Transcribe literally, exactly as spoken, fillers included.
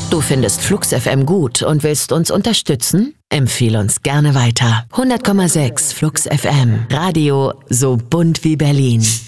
Du findest Flux F M gut und willst uns unterstützen? Empfehl uns gerne weiter. hundert Komma sechs Flux F M. Radio so bunt wie Berlin.